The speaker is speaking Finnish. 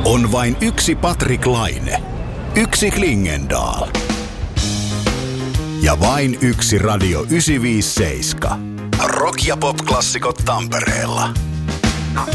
On vain yksi Patrik Laine, yksi Klingendahl ja vain yksi Radio 957. Rock- ja pop-klassikot Tampereella.